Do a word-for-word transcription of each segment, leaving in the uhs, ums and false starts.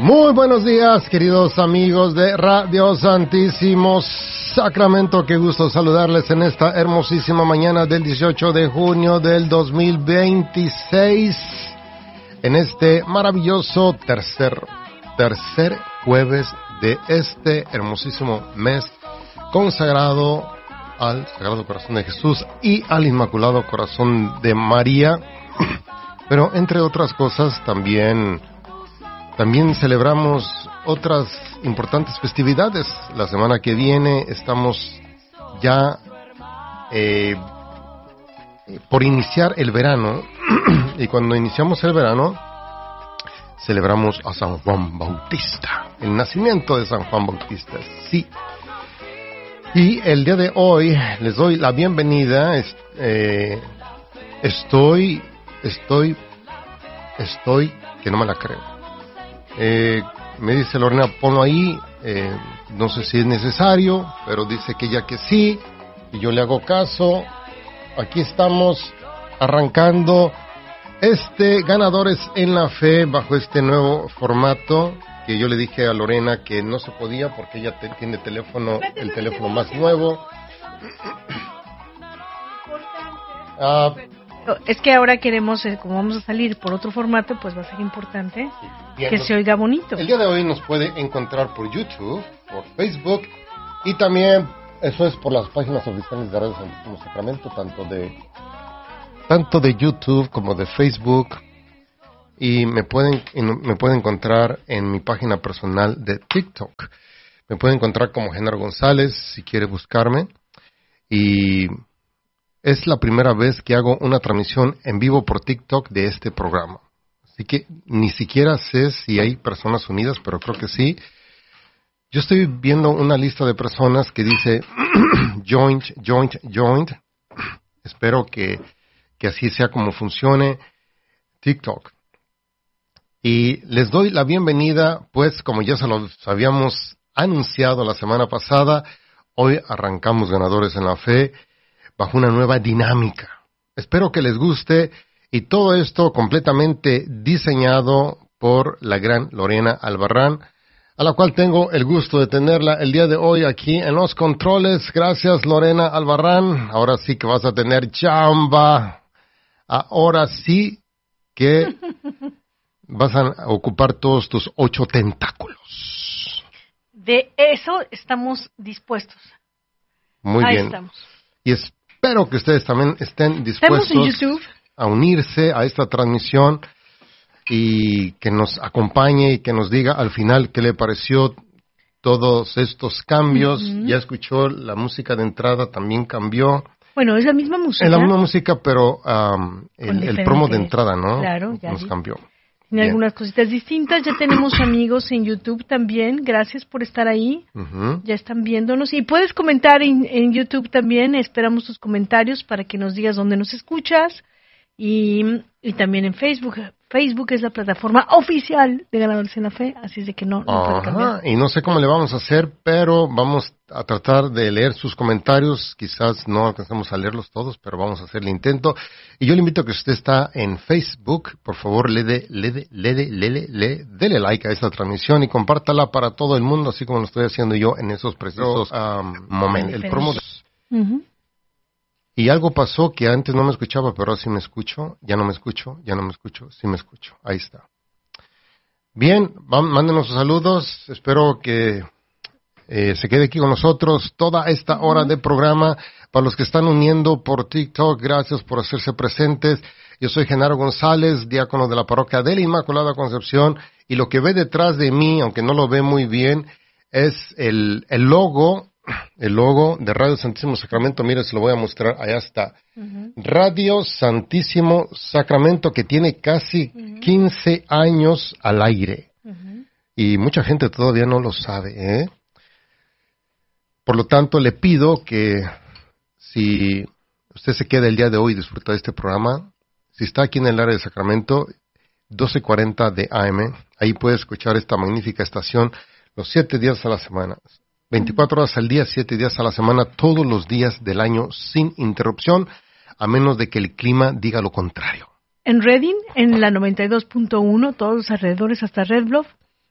Muy buenos días, queridos amigos de Radio Santísimo Sacramento. Qué gusto saludarles en esta hermosísima mañana del dieciocho de junio del dos mil veintiséis, en este maravilloso tercer, tercer jueves de este hermosísimo mes consagrado al Sagrado Corazón de Jesús y al Inmaculado Corazón de María. Pero entre otras cosas también... También celebramos otras importantes festividades. La semana que viene estamos ya eh, por iniciar el verano. Y cuando iniciamos el verano, celebramos a San Juan Bautista. El nacimiento de San Juan Bautista, sí. Y el día de hoy les doy la bienvenida. Es, eh, estoy, estoy, estoy, que no me la creo. Eh, me dice Lorena, ponlo ahí, eh, no sé si es necesario, pero dice que ya que sí, y yo le hago caso. Aquí estamos arrancando este Ganadores en la Fe bajo este nuevo formato, que yo le dije a Lorena que no se podía porque ella te, tiene teléfono, el teléfono más nuevo. Ah, Es que ahora queremos, como vamos a salir por otro formato, pues va a ser importante sí, que se oiga bonito. El día de hoy nos puede encontrar por YouTube, por Facebook, y también eso es por las páginas oficiales de Radio Santísimo Sacramento, tanto de tanto de YouTube como de Facebook, y me pueden me pueden encontrar en mi página personal de TikTok. Me pueden encontrar como Genaro González si quiere buscarme, y es la primera vez que hago una transmisión en vivo por TikTok de este programa. Así que ni siquiera sé si hay personas unidas, pero creo que sí. Yo estoy viendo una lista de personas que dice joint, joint, joint. Espero que, que así sea como funcione TikTok. Y les doy la bienvenida, pues como ya se los habíamos anunciado la semana pasada, hoy arrancamos Ganadores en la Fe bajo una nueva dinámica. Espero que les guste, y todo esto completamente diseñado por la gran Lorena Albarrán, a la cual tengo el gusto de tenerla el día de hoy aquí en los controles. Gracias, Lorena Albarrán. Ahora sí que vas a tener chamba. Ahora sí que vas a ocupar todos tus ocho tentáculos. De eso estamos dispuestos. Muy Ahí bien. Estamos. Y es Espero que ustedes también estén dispuestos a unirse a esta transmisión y que nos acompañe y que nos diga al final qué le pareció todos estos cambios. Uh-huh. Ya escuchó la música de entrada, también cambió. Bueno, es la misma música. Es la misma música, pero um, el, el promo de entrada, ¿no? Claro, ya nos vi. cambió. Tiene algunas cositas distintas. Ya tenemos amigos en YouTube también. Gracias por estar ahí. Uh-huh. Ya están viéndonos. Y puedes comentar en, en YouTube también. Esperamos tus comentarios para que nos digas dónde nos escuchas. Y, y también en Facebook. Facebook es la plataforma oficial de Ganadores en la Fe. Así es de que no, no puede cambiar. Y no sé cómo le vamos a hacer, pero vamos a tratar de leer sus comentarios. Quizás no alcanzamos a leerlos todos, pero vamos a hacer el intento. Y yo le invito a que usted está en Facebook, por favor, le dé, le dé, le dé, le dé, le dele like a esta transmisión y compártala para todo el mundo, así como lo estoy haciendo yo en esos precisos um, momentos. El promo de... uh-huh. Y algo pasó que antes no me escuchaba, pero ahora sí me escucho, ya no me escucho, ya no me escucho, sí me escucho. Ahí está. Bien, mándenos sus saludos, espero que eh, se quede aquí con nosotros toda esta hora de programa. Para los que están uniendo por TikTok, gracias por hacerse presentes. Yo soy Genaro González, diácono de la parroquia de la Inmaculada Concepción, y lo que ve detrás de mí, aunque no lo ve muy bien, es el, el logo, el logo de Radio Santísimo Sacramento. Mire, se lo voy a mostrar, allá está. Uh-huh. Radio Santísimo Sacramento, que tiene casi uh-huh. quince años al aire. Uh-huh. Y mucha gente todavía no lo sabe, ¿eh? Por lo tanto, le pido que si usted se queda el día de hoy y disfruta de este programa, si está aquí en el área de Sacramento, doce cuarenta de A M, ahí puede escuchar esta magnífica estación los siete días a la semana. veinticuatro horas al día, siete días a la semana, todos los días del año sin interrupción, a menos de que el clima diga lo contrario. En Redding, en la noventa y dos punto uno, todos los alrededores hasta Red Bluff,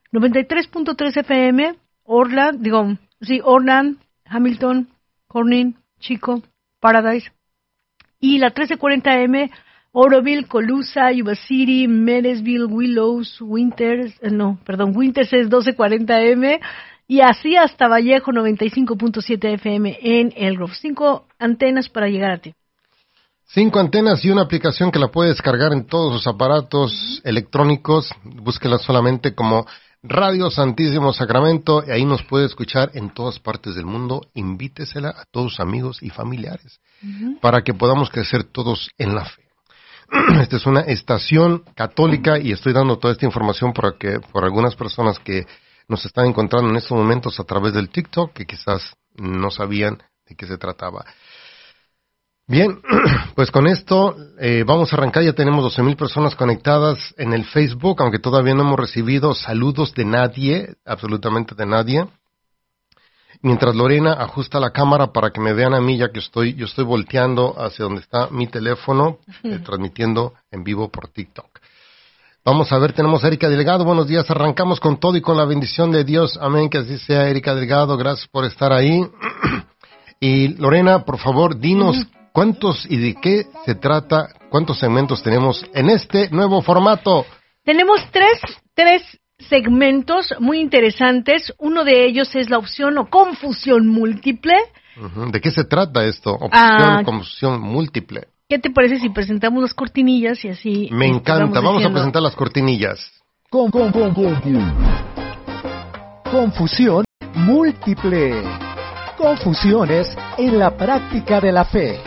noventa y tres punto tres F M, Orland, digo, sí, Orland, Hamilton, Corning, Chico, Paradise. Y la trece cuarenta A M, Oroville, Colusa, Yuba City, Meresville, Willows, Winters, eh, no, perdón, Winters es doce cuarenta A M, y así hasta Vallejo, noventa y cinco punto siete F M en El Grove. Cinco antenas para llegar a ti. Cinco antenas y una aplicación que la puede descargar en todos sus aparatos electrónicos. Búsquela solamente como Radio Santísimo Sacramento y ahí nos puede escuchar en todas partes del mundo. Invítesela a todos sus amigos y familiares uh-huh. para que podamos crecer todos en la fe. Esta es una estación católica y estoy dando toda esta información para que, por algunas personas que nos están encontrando en estos momentos a través del TikTok que quizás no sabían de qué se trataba. Bien, pues con esto eh, vamos a arrancar. Ya tenemos doce mil personas conectadas en el Facebook, aunque todavía no hemos recibido saludos de nadie, absolutamente de nadie. Mientras Lorena ajusta la cámara para que me vean a mí, ya que estoy yo estoy volteando hacia donde está mi teléfono, eh, transmitiendo en vivo por TikTok. Vamos a ver, tenemos a Erika Delgado. Buenos días, arrancamos con todo y con la bendición de Dios. Amén, que así sea, Erika Delgado. Gracias por estar ahí. Y Lorena, por favor, dinos ¿cuántos y de qué se trata? ¿Cuántos segmentos tenemos en este nuevo formato? Tenemos tres, tres segmentos muy interesantes. Uno de ellos es la opción o confusión múltiple. Uh-huh. ¿De qué se trata esto? Opción ah, o confusión múltiple. ¿Qué te parece si presentamos las cortinillas y así? Me encanta. Vamos a presentar las cortinillas. Con, con, con, con, con. Confusión múltiple. Confusiones en la práctica de la fe.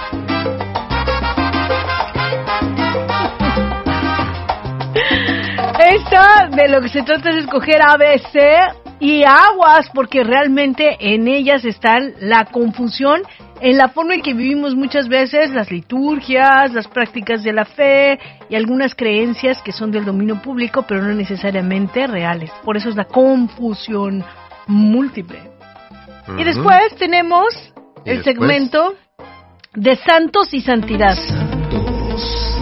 Esta de lo que se trata es escoger A B C y aguas, porque realmente en ellas está la confusión en la forma en que vivimos muchas veces las liturgias, las prácticas de la fe y algunas creencias que son del dominio público, pero no necesariamente reales. Por eso es la confusión múltiple. Uh-huh. Y después tenemos ¿Y el después? segmento de santos y santidad. Santos.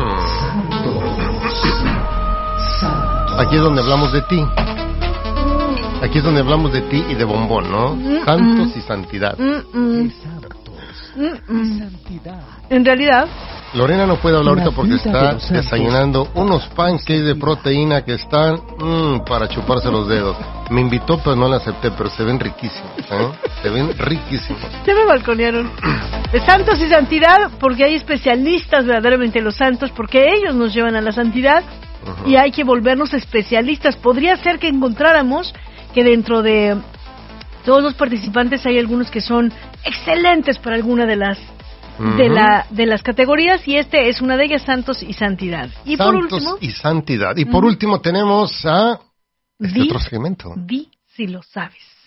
Santos. Aquí es donde hablamos de ti. Aquí es donde hablamos de ti y de Bombón, ¿no? Mm-mm. Santos y santidad. Mm-mm. Santos. Mm-mm. Santidad. En realidad, Lorena no puede hablar ahorita porque está de desayunando unos pancakes de proteína que están mmm, para chuparse los dedos. Me invitó, pero no la acepté, pero se ven riquísimos, ¿eh? Se ven riquísimos. Se me balconearon. De santos y santidad, porque hay especialistas verdaderamente en los santos, porque ellos nos llevan a la santidad, uh-huh. y hay que volvernos especialistas. Podría ser que encontráramos que dentro de todos los participantes hay algunos que son excelentes para alguna de las uh-huh. de la de las categorías, y este es una de ellas, santos y santidad. Y santos por último, y santidad. Y por uh-huh. último tenemos a este di, otro segmento. Di si lo sabes.